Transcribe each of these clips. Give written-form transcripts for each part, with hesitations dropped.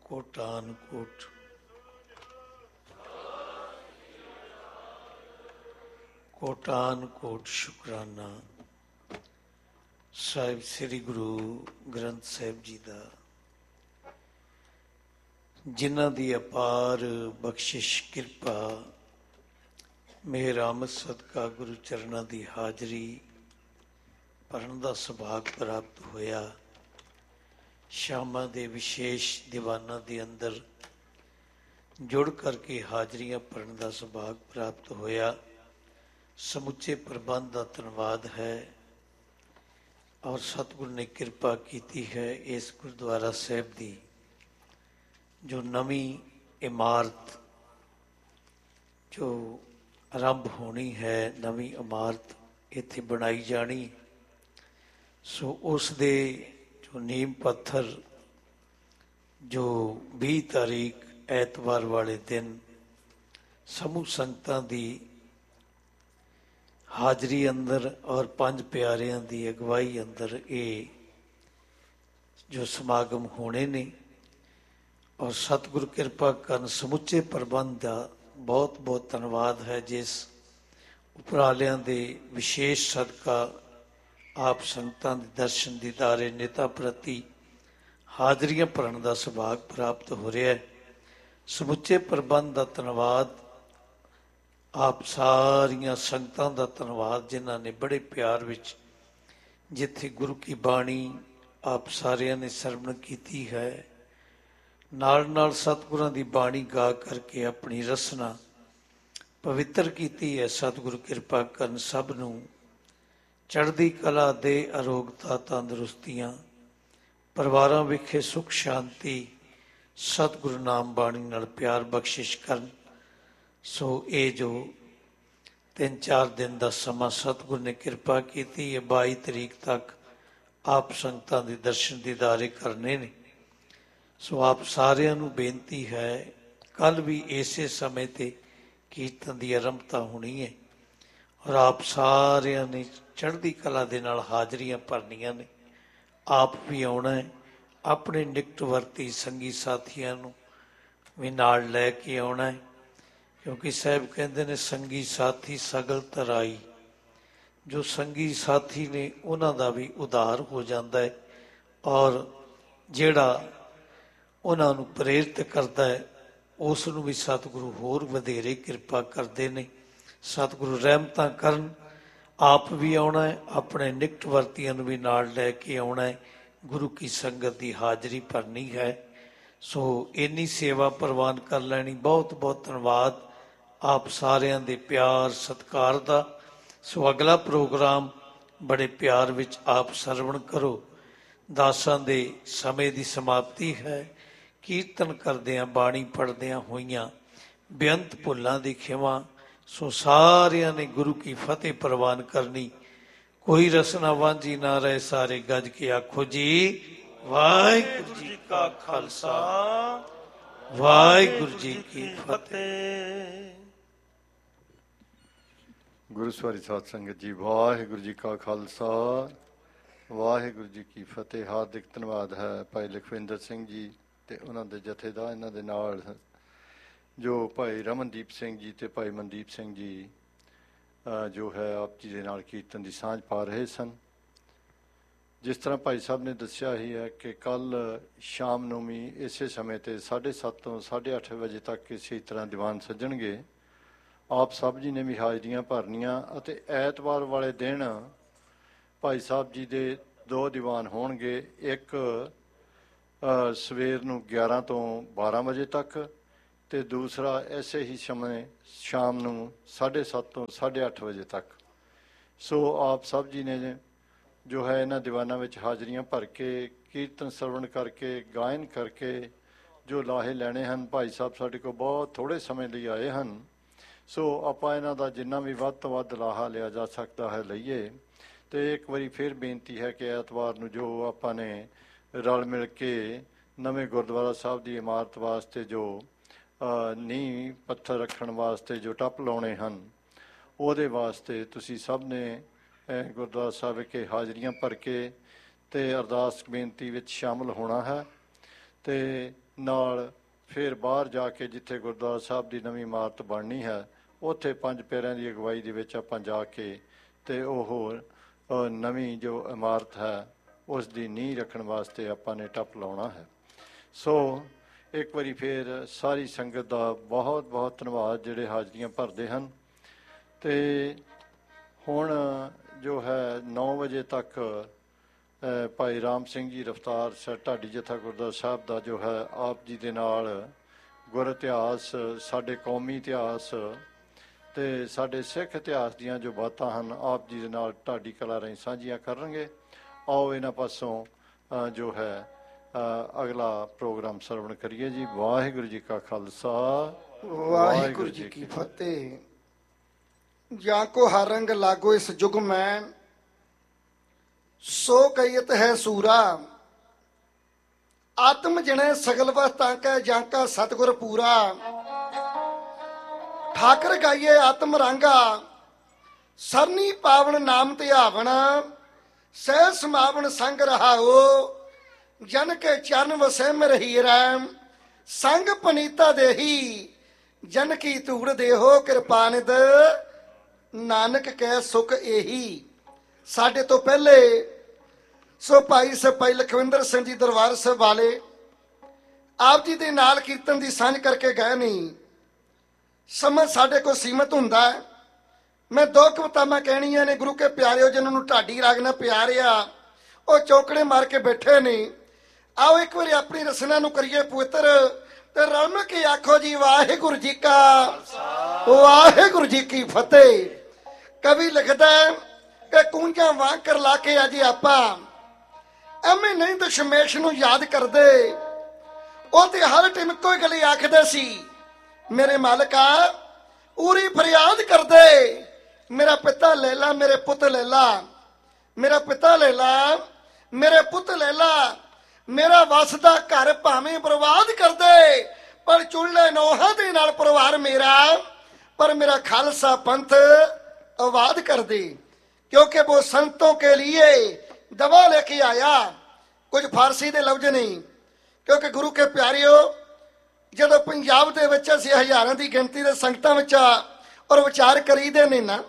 ਕੋਟਾਨ ਕੋਟ। ਕੋਟਾਨ ਕੋਟ ਸ਼ੁਕਰਾਨਾ ਸਾਹਿਬ ਸ੍ਰੀ ਗੁਰੂ ਗ੍ਰੰਥ ਸਾਹਿਬ ਜੀ ਦਾ, ਜਿਨ੍ਹਾਂ ਦੀ ਅਪਾਰ ਬਖਸ਼ਿਸ਼ ਕਿਰਪਾ ਮਿਹਰ ਆਮਦ ਸਦਕਾ ਗੁਰੂ ਚਰਨਾਂ ਦੀ ਹਾਜ਼ਰੀ ਭਰਨ ਦਾ ਸੁਭਾਗ ਪ੍ਰਾਪਤ ਹੋਇਆ। ਸ਼ਾਮਾਂ ਦੇ ਵਿਸ਼ੇਸ਼ ਦੀਵਾਨਾਂ ਦੇ ਅੰਦਰ ਜੁੜ ਕਰਕੇ ਹਾਜ਼ਰੀਆਂ ਭਰਨ ਦਾ ਸੁਭਾਗ ਪ੍ਰਾਪਤ ਹੋਇਆ। ਸਮੁੱਚੇ ਪ੍ਰਬੰਧ ਦਾ ਧੰਨਵਾਦ ਹੈ ਔਰ ਸਤਿਗੁਰ ਨੇ ਕਿਰਪਾ ਕੀਤੀ ਹੈ ਇਸ ਗੁਰਦੁਆਰਾ ਸਾਹਿਬ ਦੀ ਜੋ ਨਵੀਂ ਇਮਾਰਤ ਜੋ ਆਰੰਭ ਹੋਣੀ ਹੈ, ਨਵੀਂ ਇਮਾਰਤ ਇੱਥੇ ਬਣਾਈ ਜਾਣੀ, ਸੋ ਉਸ ਦੇ ਜੋ ਨੀਂਹ ਪੱਥਰ ਜੋ 20 ਤਾਰੀਖ ਐਤਵਾਰ ਵਾਲੇ ਦਿਨ ਸਮੂਹ ਸੰਗਤਾਂ ਦੀ ਹਾਜ਼ਰੀ ਅੰਦਰ ਔਰ ਪੰਜ ਪਿਆਰਿਆਂ ਦੀ ਅਗਵਾਈ ਅੰਦਰ ਇਹ ਜੋ ਸਮਾਗਮ ਹੋਣੇ ਨੇ, ਔਰ ਸਤਿਗੁਰ ਕਿਰਪਾ ਕਰਨ ਸਮੁੱਚੇ ਪ੍ਰਬੰਧ ਦਾ ਬਹੁਤ ਬਹੁਤ ਧੰਨਵਾਦ ਹੈ। ਜਿਸ ਉਪਰਾਲਿਆਂ ਦੇ ਵਿਸ਼ੇਸ਼ ਸਦਕਾ ਆਪ ਸੰਗਤਾਂ ਦੇ ਦਰਸ਼ਨ ਦੀਦਾਰੇ ਨਿਤਾ ਪ੍ਰਤੀ ਹਾਜ਼ਰੀਆਂ ਭਰਨ ਦਾ ਸੁਭਾਗ ਪ੍ਰਾਪਤ ਹੋ ਰਿਹਾ ਹੈ। ਸਮੁੱਚੇ ਪ੍ਰਬੰਧ ਦਾ ਧੰਨਵਾਦ, ਆਪ ਸਾਰੀਆਂ ਸੰਗਤਾਂ ਦਾ ਧੰਨਵਾਦ ਜਿਨ੍ਹਾਂ ਨੇ ਬੜੇ ਪਿਆਰ ਵਿੱਚ ਜਿੱਥੇ ਗੁਰੂ ਕੀ ਬਾਣੀ ਆਪ ਸਾਰਿਆਂ ਨੇ ਸਰਵਣ ਕੀਤੀ ਹੈ, ਨਾਲ ਨਾਲ ਸਤਿਗੁਰਾਂ ਦੀ ਬਾਣੀ ਗਾ ਕਰਕੇ ਆਪਣੀ ਰਸਨਾ ਪਵਿੱਤਰ ਕੀਤੀ ਹੈ। ਸਤਿਗੁਰੂ ਕਿਰਪਾ ਕਰਨ ਸਭ ਨੂੰ ਚੜ੍ਹਦੀ ਕਲਾ ਦੇ, ਅਰੋਗਤਾ ਤੰਦਰੁਸਤੀਆਂ, ਪਰਿਵਾਰਾਂ ਵਿਖੇ ਸੁਖ ਸ਼ਾਂਤੀ, ਸਤਿਗੁਰੂ ਨਾਮ ਬਾਣੀ ਨਾਲ ਪਿਆਰ ਬਖਸ਼ਿਸ਼ ਕਰਨ। ਸੋ ਇਹ ਜੋ 3-4 ਦਿਨ ਦਾ ਸਮਾਂ ਸਤਿਗੁਰ ਨੇ ਕਿਰਪਾ ਕੀਤੀ ਹੈ, 22 ਤਰੀਕ ਤੱਕ ਆਪ ਸੰਗਤਾਂ ਦੇ ਦਰਸ਼ਨ ਦੀਦਾਰੇ ਕਰਨੇ ਨੇ। ਸੋ ਆਪ ਸਾਰਿਆਂ ਨੂੰ ਬੇਨਤੀ ਹੈ, ਕੱਲ੍ਹ ਵੀ ਇਸੇ ਸਮੇਂ 'ਤੇ ਕੀਰਤਨ ਦੀ ਆਰੰਭਤਾ ਹੋਣੀ ਹੈ ਔਰ ਆਪ ਸਾਰਿਆਂ ਨੇ ਚੜ੍ਹਦੀ ਕਲਾ ਦੇ ਨਾਲ ਹਾਜ਼ਰੀਆਂ ਭਰਨੀਆਂ ਨੇ। ਆਪ ਵੀ ਆਉਣਾ ਹੈ, ਆਪਣੇ ਨਿਕਟਵਰਤੀ ਸੰਗੀ ਸਾਥੀਆਂ ਨੂੰ ਵੀ ਨਾਲ ਲੈ ਕੇ ਆਉਣਾ ਹੈ, ਕਿਉਂਕਿ ਸਾਹਿਬ ਕਹਿੰਦੇ ਨੇ ਸੰਗੀ ਸਾਥੀ ਸਗਲ ਤਰਾਈ। ਜੋ ਸੰਗੀ ਸਾਥੀ ਨੇ ਉਹਨਾਂ ਦਾ ਵੀ ਉਧਾਰ ਹੋ ਜਾਂਦਾ ਹੈ ਔਰ ਜਿਹੜਾ ਉਹਨਾਂ ਨੂੰ ਪ੍ਰੇਰਿਤ ਕਰਦਾ ਹੈ ਉਸ ਨੂੰ ਵੀ ਸਤਿਗੁਰੂ ਹੋਰ ਵਧੇਰੇ ਕਿਰਪਾ ਕਰਦੇ ਨੇ। ਸਤਿਗੁਰੂ ਰਹਿਮਤਾਂ ਕਰਨ। ਆਪ ਵੀ ਆਉਣਾ ਹੈ, ਆਪਣੇ ਨਿਕਟਵਰਤੀਆਂ ਨੂੰ ਵੀ ਨਾਲ ਲੈ ਕੇ ਆਉਣਾ ਹੈ, ਗੁਰੂ ਕੀ ਸੰਗਤ ਦੀ ਹਾਜ਼ਰੀ ਭਰਨੀ ਹੈ। ਸੋ ਇੰਨੀ ਸੇਵਾ ਪ੍ਰਵਾਨ ਕਰ ਲੈਣੀ। ਬਹੁਤ ਬਹੁਤ ਧੰਨਵਾਦ ਆਪ ਸਾਰਿਆਂ ਦੇ ਪਿਆਰ ਸਤਿਕਾਰ ਦਾ। ਸੋ ਅਗਲਾ ਪ੍ਰੋਗਰਾਮ ਬੜੇ ਪਿਆਰ ਵਿੱਚ ਆਪ ਸਰਵਣ ਕਰੋ। ਦਾਸਾਂ ਦੇ ਸਮੇਂ ਦੀ ਸਮਾਪਤੀ ਹੈ। ਕੀਰਤਨ ਕਰਦਿਆਂ, ਬਾਣੀ ਪੜ੍ਹਦਿਆਂ ਹੋਈਆਂ ਬੇਅੰਤ ਭੁੱਲਾਂ ਦੀ ਖਿਮਾ। ਸੋ ਸਾਰਿਆਂ ਨੇ ਗੁਰੂ ਕੀ ਫਤਿਹ ਪ੍ਰਵਾਨ ਕਰਨੀ। ਕੋਈ ਰਸਨਾ ਵਾਂਝੀ ਨਾ ਰਹੇ, ਸਾਰੇ ਗੱਜ ਕੇ ਆਖੋ ਜੀ ਵਾਹਿਗੁਰੂ ਜੀ ਕਾ ਖਾਲਸਾ, ਵਾਹਿਗੁਰੂ ਜੀ ਕੀ ਫਤਿਹ। ਗੁਰੂ ਸਵਾਰੀ ਸਾਧ ਸੰਗਤ ਜੀ, ਵਾਹਿਗੁਰੂ ਜੀ ਕਾ ਖਾਲਸਾ, ਵਾਹਿਗੁਰੂ ਜੀ ਕੀ ਫਤਿਹ। ਹਾਰਦਿਕ ਧੰਨਵਾਦ ਹੈ ਭਾਈ ਲਖਵਿੰਦਰ ਸਿੰਘ ਜੀ ਤੇ ਉਹਨਾਂ ਦੇ ਜਥੇ ਦਾ। ਇਹਨਾਂ ਦੇ ਨਾਲ ਜੋ ਭਾਈ ਰਮਨਦੀਪ ਸਿੰਘ ਜੀ ਤੇ ਭਾਈ ਮਨਦੀਪ ਸਿੰਘ ਜੀ ਜੋ ਹੈ ਆਪ ਜੀ ਦੇ ਨਾਲ ਕੀਰਤਨ ਦੀ ਸਾਂਝ ਪਾ ਰਹੇ ਸਨ। ਜਿਸ ਤਰ੍ਹਾਂ ਭਾਈ ਸਾਹਿਬ ਨੇ ਦੱਸਿਆ ਹੀ ਹੈ ਕਿ ਕੱਲ੍ਹ ਸ਼ਾਮ ਨੂੰ ਵੀ ਇਸੇ ਸਮੇਂ 'ਤੇ 7:30 ਤੋਂ 8:30 ਵਜੇ ਤੱਕ ਇਸੇ ਤਰ੍ਹਾਂ ਦੀਵਾਨ ਸੱਜਣਗੇ। ਆਪ ਸਭ ਜੀ ਨੇ ਵੀ ਹਾਜ਼ਰੀਆਂ ਭਰਨੀਆਂ ਅਤੇ ਐਤਵਾਰ ਵਾਲੇ ਦਿਨ ਭਾਈ ਸਾਹਿਬ ਜੀ ਦੇ 2 ਦੀਵਾਨ ਹੋਣਗੇ। ਇੱਕ ਸਵੇਰ ਨੂੰ 11 ਤੋਂ 12 ਵਜੇ ਤੱਕ ਅਤੇ ਦੂਸਰਾ ਐਸੇ ਹੀ ਸਮੇਂ ਸ਼ਾਮ ਨੂੰ 7:30 ਤੋਂ 8:30 ਵਜੇ ਤੱਕ। ਸੋ ਆਪ ਸਭ ਜੀ ਨੇ ਜੋ ਹੈ ਇਹਨਾਂ ਦੀਵਾਨਾਂ ਵਿੱਚ ਹਾਜ਼ਰੀਆਂ ਭਰ ਕੇ ਕੀਰਤਨ ਸਰਵਣ ਕਰਕੇ, ਗਾਇਨ ਕਰਕੇ ਜੋ ਲਾਹੇ ਲੈਣੇ ਹਨ। ਭਾਈ ਸਾਹਿਬ ਸਾਡੇ ਕੋਲ ਬਹੁਤ ਥੋੜ੍ਹੇ ਸਮੇਂ ਲਈ ਆਏ ਹਨ, ਸੋ ਆਪਾਂ ਇਹਨਾਂ ਦਾ ਜਿੰਨਾ ਵੀ ਵੱਧ ਤੋਂ ਵੱਧ ਲਾਹਾ ਲਿਆ ਜਾ ਸਕਦਾ ਹੈ ਲਈਏ। ਅਤੇ ਇੱਕ ਵਾਰੀ ਫਿਰ ਬੇਨਤੀ ਹੈ ਕਿ ਐਤਵਾਰ ਨੂੰ ਜੋ ਆਪਾਂ ਨੇ ਰਲ ਮਿਲ ਕੇ ਨਵੇਂ ਗੁਰਦੁਆਰਾ ਸਾਹਿਬ ਦੀ ਇਮਾਰਤ ਵਾਸਤੇ ਜੋ ਨੀਂਹ ਪੱਥਰ ਰੱਖਣ ਵਾਸਤੇ ਜੋ ਟੱਪ ਲਾਉਣੇ ਹਨ, ਉਹਦੇ ਵਾਸਤੇ ਤੁਸੀਂ ਸਭ ਨੇ ਗੁਰਦੁਆਰਾ ਸਾਹਿਬ ਵਿਖੇ ਹਾਜ਼ਰੀਆਂ ਭਰ ਕੇ ਅਤੇ ਅਰਦਾਸ ਬੇਨਤੀ ਵਿੱਚ ਸ਼ਾਮਲ ਹੋਣਾ ਹੈ। ਅਤੇ ਨਾਲ ਫਿਰ ਬਾਹਰ ਜਾ ਕੇ ਜਿੱਥੇ ਗੁਰਦੁਆਰਾ ਸਾਹਿਬ ਦੀ ਨਵੀਂ ਇਮਾਰਤ ਬਣਨੀ ਹੈ, ਉੱਥੇ 5 ਪਿਆਰਿਆਂ ਦੀ ਅਗਵਾਈ ਦੇ ਵਿੱਚ ਆਪਾਂ ਜਾ ਕੇ ਤੇ ਉਹ ਨਵੀਂ ਜੋ ਇਮਾਰਤ ਹੈ ਉਸ ਦੀ ਨੀਂਹ ਰੱਖਣ ਵਾਸਤੇ ਆਪਾਂ ਨੇ ਟੱਪ ਲਾਉਣਾ ਹੈ। ਸੋ ਇੱਕ ਵਾਰੀ ਫਿਰ ਸਾਰੀ ਸੰਗਤ ਦਾ ਬਹੁਤ ਬਹੁਤ ਧੰਨਵਾਦ ਜਿਹੜੇ ਹਾਜ਼ਰੀਆਂ ਭਰਦੇ ਹਨ। ਤੇ ਹੁਣ ਜੋ ਹੈ 9 ਵਜੇ ਤੱਕ ਭਾਈ ਰਾਮ ਸਿੰਘ ਜੀ ਰਫਤਾਰ ਢਾਡੀ ਜਥਾ ਗੁਰਦੁਆਰਾ ਸਾਹਿਬ ਦਾ ਜੋ ਹੈ ਆਪ ਜੀ ਦੇ ਨਾਲ ਗੁਰ ਇਤਿਹਾਸ, ਸਾਡੇ ਕੌਮੀ ਇਤਿਹਾਸ ਤੇ ਸਾਡੇ ਸਿੱਖ ਇਤਿਹਾਸ ਦੀਆਂ ਜੋ ਬਾਤਾਂ ਹਨ ਆਪ ਜੀ ਦੇ ਨਾਲ ਢਾਡੀ ਕਲਾਂ ਰਾਹੀਂ ਸਾਂਝੀਆਂ ਕਰਨਗੇ। ਆਓ ਇਹਨਾਂ ਪਾਸੋਂ ਜੋ ਹੈ ਅਗਲਾ ਪ੍ਰੋਗਰਾਮ ਸਰਵਣ ਕਰੀਏ ਜੀ। ਵਾਹਿਗੁਰੂ ਜੀ ਕਾ ਖਾਲਸਾ, ਵਾਹਿਗੁਰੂ ਜੀ ਕੀ ਫਤਿਹ। ਜਾਂ ਕੋ ਹਰ ਰੰਗ ਲਾਗੋ ਇਸ ਜੁਗ ਮੈਂ, ਸੋ ਕਹੀਤ ਹੈ ਸੂਰਾ। ਆਤਮ ਜਣੇ ਸਗਲ ਵਸਤਾਂ ਕੈ, ਜਾਂ ਕਾ ਸਤਿਗੁਰ ਪੂਰਾ। ਠਾਕਰ ਗਾਈਏ ਆਤਮ ਰਾਂਗਾ, ਸਰਨੀ ਪਾਵਨ ਨਾਮ ਧਿਆਵਣ। ਸਹਿ ਸਮਾਵਣ ਸੰਗ ਰਹਾਓ, ਜਨ ਕੇ ਚਰਨ ਵਸੈ ਮਿ ਹੀਰੈ। ਸੰਗ ਪਨੀਤਾ ਦੇਹੀ, ਜਨ ਕੀ ਧੂੜ ਦੇਹੋ। ਕਿਰਪਾਨਿਦ ਨਾਨਕ ਕੈ ਸੁਖ ਇਹੀ। ਸਾਡੇ ਤੋਂ ਪਹਿਲੇ ਸੋ ਭਾਈ ਸਿਪਾਹੀ ਲਖਵਿੰਦਰ ਸਿੰਘ ਜੀ ਦਰਬਾਰ ਸਾਹਿਬ ਵਾਲੇ ਆਪ ਜੀ ਦੇ ਨਾਲ ਕੀਰਤਨ ਦੀ ਸਾਂਝ ਕਰਕੇ ਗਏ। ਨਹੀਂ ਸਮਾਂ ਸਾਡੇ ਕੋਲ ਸੀਮਤ ਹੁੰਦਾ ਹੈ। ਮੈਂ 2 ਕਵਿਤਾਵਾਂ ਕਹਿਣੀਆਂ ਨੇ। ਗੁਰੂ ਕੇ ਪਿਆਰਿਓ, ਜਿਨ੍ਹਾਂ ਨੂੰ ਢਾਡੀ ਰਾਗ ਨਾਲ ਪਿਆਰ ਆ, ਉਹ ਚੌਕੜੇ ਮਾਰ ਕੇ ਬੈਠੇ ਨੇ। ਆਓ ਇੱਕ ਵਾਰੀ ਆਪਣੀ ਰਸਨਾ ਨੂੰ ਕਰੀਏ ਪਵਿੱਤਰ ਤੇ ਰਲ ਮਿਲ ਕੇ ਆਖੋ ਜੀ ਵਾਹਿਗੁਰੂ ਜੀ ਕਾ, ਵਾਹਿਗੁਰੂ ਜੀ ਕੀ ਫਤਿਹ। ਕਵੀ ਲਿਖਦਾ ਕਿ ਕੂੰਜਾਂ ਵਾਂਗ ਕਰ ਲਾ ਕੇ ਅੱਜ ਆਪਾਂ ਐਵੇਂ ਨਹੀਂ ਦਸ਼ਮੇਸ਼ ਨੂੰ ਯਾਦ ਕਰਦੇ। ਉਹ ਤੇ ਹਰ ਟਾਈਮ ਕੋਈ ਗੱਲ ਆਖਦੇ ਸੀ, ਮੇਰੇ ਮਾਲਕਾ ਉਰੀ ਫਰਿਆਦ ਕਰਦੇ। ਮੇਰਾ ਪਿਤਾ ਲੈ ਲਾ, ਮੇਰੇ ਪੁੱਤ ਲੈ ਲਾ। ਮੇਰਾ ਪਿਤਾ ਲੈ ਲਾ, ਮੇਰੇ ਪੁੱਤ ਲੈ ਲਾ। ਮੇਰਾ ਵਸਦਾ ਘਰ ਭਾਵੇਂ ਬਰਬਾਦ ਕਰਦੇ, ਪਰ ਚੁੱਲ੍ਹੇ ਨੋਹਾਂ ਦੇ ਨਾਲ ਪਰਿਵਾਰ ਮੇਰਾ। ਪਰ ਮੇਰਾ ਖਾਲਸਾ ਪੰਥ आबाद कर दे, क्योंकि वो संतों के लिए दवा लेके आया। कुछ फारसी दे लफ्ज नहीं, क्योंकि गुरु के प्यारिओ ਜਦੋਂ ਪੰਜਾਬ ਦੇ ਵਿੱਚ ਅਸੀਂ ਹਜ਼ਾਰਾਂ ਦੀ ਗਿਣਤੀ ਦੇ ਸੰਗਤਾਂ ਵਿੱਚ ਔਰ ਵਿਚਾਰ ਕਰੀਦੇ ਨੇ ਨਾ,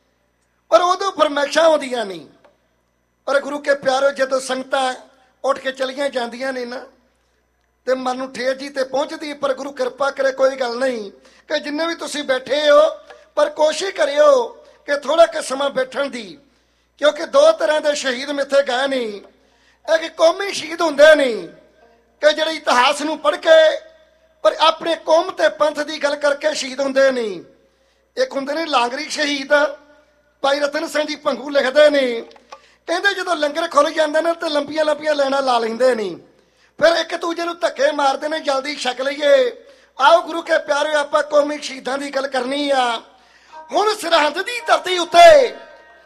ਪਰ ਉਦੋਂ ਫਰਮਾਇਸ਼ਾਂ ਆਉਂਦੀਆਂ ਨਹੀਂ। ਪਰ ਗੁਰੂ ਕੇ ਪਿਆਰਿਓ ਜਦੋਂ ਸੰਗਤਾਂ ਉੱਠ ਕੇ ਚਲੀਆਂ ਜਾਂਦੀਆਂ ਨੇ ਨਾ, ਤੇ ਮਨ ਨੂੰ ਠੇਸ ਜੀ ਤੇ ਪਹੁੰਚਦੀ। ਪਰ ਗੁਰੂ ਕਿਰਪਾ ਕਰੇ, ਕੋਈ ਗੱਲ ਨਹੀਂ ਕਿ ਜਿੰਨੇ ਵੀ ਤੁਸੀਂ ਬੈਠੇ ਹੋ, ਪਰ ਕੋਸ਼ਿਸ਼ ਕਰਿਓ ਕਿ ਥੋੜਾ ਕੁ ਸਮਾਂ ਬੈਠਣ ਦੀ, ਕਿਉਂਕਿ 2 ਤਰ੍ਹਾਂ ਦੇ ਸ਼ਹੀਦ ਮਿੱਥੇ ਗਏ ਨਹੀਂ। ਇੱਕ ਕੌਮੀ ਸ਼ਹੀਦ ਹੁੰਦੇ ਨਹੀਂ ਕਿ ਜਿਹੜੇ ਇਤਿਹਾਸ ਨੂੰ ਪੜ੍ਹ ਕੇ ਪਰ ਆਪਣੇ ਕੌਮ ਤੇ ਪੰਥ ਦੀ ਗੱਲ ਕਰਕੇ ਸ਼ਹੀਦ ਹੁੰਦੇ ਨਹੀਂ। ਇੱਕ ਹੁੰਦੇ ਨੇ ਲਾਂਗਰੀ ਸ਼ਹੀਦ। ਭਾਈ ਰਤਨ ਸਿੰਘ ਜੀ ਭੰਗੂ ਲਿਖਦੇ ਨੇ, ਕਹਿੰਦੇ ਜਦੋਂ ਲੰਗਰ ਖੁੱਲ ਜਾਂਦੇ ਨੇ ਤੇ ਲੰਬੀਆਂ ਲੰਬੀਆਂ ਲਾਈਨਾਂ ਲਾ ਲੈਂਦੇ ਨਹੀਂ, ਫਿਰ ਇੱਕ ਦੂਜੇ ਨੂੰ ਧੱਕੇ ਮਾਰਦੇ ਨੇ, ਜਲਦੀ ਛਕ ਲਈਏ। ਆਓ ਗੁਰੂ ਕੇ ਪਿਆਰਿਓ, ਆਪਾਂ ਕੌਮੀ ਸ਼ਹੀਦਾਂ ਦੀ ਗੱਲ ਕਰਨੀ ਆ। ਹੁਣ ਸਰਹੰਦ ਦੀ ਧਰਤੀ ਉੱਤੇ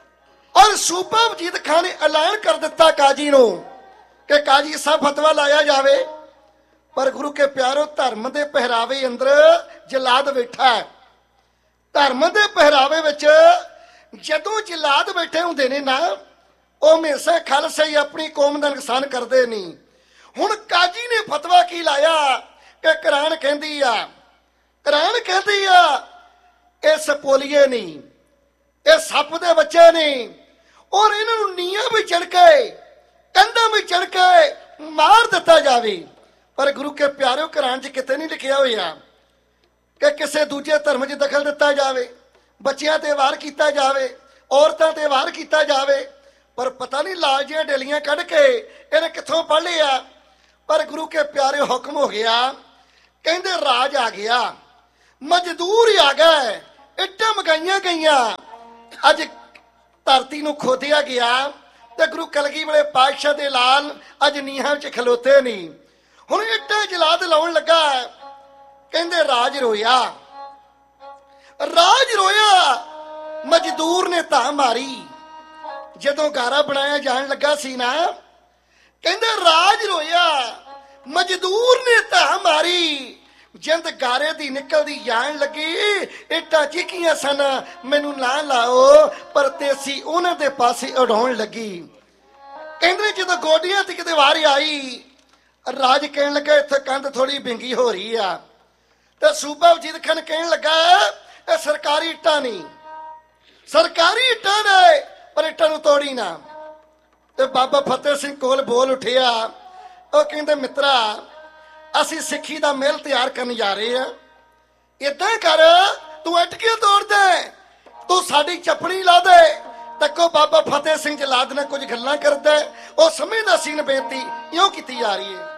ਔਰ ਸੂਬਾ ਵਜੀਦ ਖਾਨ ਨੇ ਐਲਾਨ ਕਰ ਦਿੱਤਾ ਕਾਜੀ ਨੂੰ ਕਿ ਕਾਜੀ ਸਾਹਿਬ ਫਤਵਾ ਲਾਇਆ ਜਾਵੇ। ਪਰ ਗੁਰੂ ਕੇ ਪਿਆਰੋ, ਧਰਮ ਦੇ ਪਹਿਰਾਵੇ ਅੰਦਰ ਜਲਾਦ ਬੈਠਾ ਹੈ। ਧਰਮ ਦੇ ਪਹਿਰਾਵੇ ਵਿੱਚ ਜਦੋਂ ਜਲਾਦ ਬੈਠੇ ਹੁੰਦੇ ਨੇ ਨਾ, ਉਹ ਹਮੇਸ਼ਾ ਖਾਲਸਾ ਹੀ ਆਪਣੀ ਕੌਮ ਦਾ ਨੁਕਸਾਨ ਕਰਦੇ ਨਹੀਂ। ਹੁਣ ਕਾਜੀ ਨੇ ਫਤਵਾ ਕੀ ਲਾਇਆ ਕਿ ਕੁਰਾਨ ਕਹਿੰਦੀ ਆ, ਕੁਰਾਨ ਕਹਿੰਦੀ ਆ ਇਹ ਸਪੋਲੀਏ ਨਹੀਂ, ਇਹ ਸੱਪ ਦੇ ਬੱਚੇ ਨਹੀਂ, ਔਰ ਇਹਨਾਂ ਨੂੰ ਨੀਹਾਂ ਵੀ ਚੜ ਕੇ ਕੰਧਾਂ ਵੀ ਚੜ ਕੇ ਮਾਰ ਦਿੱਤਾ ਜਾਵੇ। ਪਰ ਗੁਰੂ ਕੇ ਪਿਆਰਿਓ, ਕੁਰਾਨ 'ਚ ਕਿਤੇ ਨਹੀਂ ਲਿਖਿਆ ਹੋਇਆ ਕਿ ਕਿਸੇ ਦੂਜੇ ਧਰਮ 'ਚ ਦਖਲ ਦਿੱਤਾ ਜਾਵੇ, ਬੱਚਿਆਂ ਤੇ ਵਾਰ ਕੀਤਾ ਜਾਵੇ, ਔਰਤਾਂ ਤੇ ਵਾਰ ਕੀਤਾ ਜਾਵੇ। ਪਰ ਪਤਾ ਨਹੀਂ ਲਾਲ ਜਿਹੀਆਂ ਡੇਲੀਆਂ ਕੱਢ ਕੇ ਇਹਨੇ ਕਿੱਥੋਂ ਪੜ੍ਹ ਲਿਆ। ਪਰ ਗੁਰੂ ਕੇ ਪਿਆਰਿਓ, ਹੁਕਮ ਹੋ ਗਿਆ, ਕਹਿੰਦੇ ਰਾਜ ਆ ਗਿਆ, ਮਜ਼ਦੂਰ ਆ ਗਏ, ਇੱਟਾਂ ਮਗਾਈਆਂ ਗਈਆਂ, ਅੱਜ ਧਰਤੀ ਨੂੰ ਖੋਦਿਆ ਗਿਆ। ਤੇ ਗੁਰੂ ਕਲਗੀ ਵਾਲੇ ਪਾਤਸ਼ਾਹ ਦੇ ਲਾਲ ਅੱਜ ਨੀਹਾਂ 'ਚ ਖਲੋਤੇ ਨਹੀਂ। ਹੁਣ ਇੱਟਾਂ ਜਲਾਦ ਲਾਉਣ ਲੱਗਾ, ਕਹਿੰਦੇ ਰਾਜ ਰੋਇਆ, ਰਾਜ ਰੋਇਆ। ਮਜ਼ਦੂਰ ਨੇ ਧਾਂ ਮਾਰੀ। ਜਦੋਂ ਗਾਰਾ ਬਣਾਇਆ ਜਾਣ ਲੱਗਾ ਸੀ ਨਾ, ਕਹਿੰਦੇ ਰਾਜ ਰੋਇਆ, ਮਜ਼ਦੂਰ ਨੇ ਧਾਂ ਮਾਰੀ। ਜਿੰਦ ਗਾਰੇ ਦੀ ਨਿਕਲਦੀ ਜਾਣ ਲੱਗੀ, ਇੱਟਾਂ ਚੀਕੀਆਂ ਸਨ, ਮੈਨੂੰ ਨਾ ਲਾਓ, ਪਰ ਤੇਸੀ ਉਹਨਾਂ ਦੇ ਪਾਸੇ ਉਡਾਉਣ ਲੱਗੀ। ਕਹਿੰਦੇ ਜਦੋਂ ਗੋਡੀਆਂ ਤੇ ਕਿਤੇ ਵਾਰੀ ਆਈ, ਰਾਜ ਕਹਿਣ ਲੱਗਾ ਇੱਥੇ ਕੰਧ ਥੋੜੀ ਵਿੰਗੀ ਹੋ ਰਹੀ ਆ, ਤੇ ਸੂਬਾ ਵਜੀਦ ਖਾਨ ਕਹਿਣ ਲੱਗਾ ਇਹ ਸਰਕਾਰੀ ਇੱਟਾਂ ਨਹੀਂ, ਸਰਕਾਰੀ ਇੱਟਾਂ ਨੇ, ਪਰ ਇੱਟਾਂ ਨੂੰ ਤੋੜੀ ਨਾ। ਤੇ ਬਾਬਾ ਫਤਿਹ ਸਿੰਘ ਕੋਲ ਬੋਲ ਉੱਠਿਆ, ਉਹ ਕਹਿੰਦੇ ਮਿੱਤਰਾ ਅਸੀਂ ਸਿੱਖੀ ਦਾ ਮਹਿਲ ਤਿਆਰ ਕਰਨ ਜਾ ਰਹੇ ਆ, ਏਦਾਂ ਕਰ ਤੂੰ ਅਟਕੀਆਂ ਤੋੜ ਦੇ, ਤੂੰ ਸਾਡੀ ਚੱਪਣੀ ਲਾ ਦੇ। ਤੱਕੋ ਬਾਬਾ ਫਤਿਹ ਸਿੰਘ ਜਲਾਦ ਨੇ ਕੁਝ ਗੱਲਾਂ ਕਰਦਾ, ਉਹ ਸਮਝਦਾ ਸੀ ਬੇਨਤੀ ਇਉਂ ਕੀਤੀ ਜਾ ਰਹੀ ਹੈ।